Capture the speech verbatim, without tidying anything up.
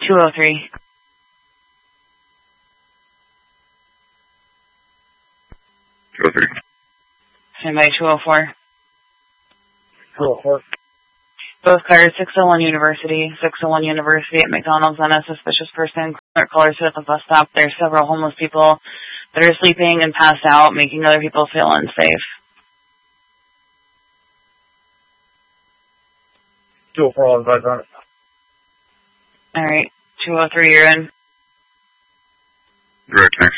two oh three. two oh three. Stand by two oh four. two oh four. Both cars, six oh one University, six oh one University at McDonald's on a suspicious person. Callers at the bus stop. There's several homeless people that are sleeping and passed out, making other people feel unsafe. two oh four, I'll advise on it. All right, two oh three, you're in. Direct next.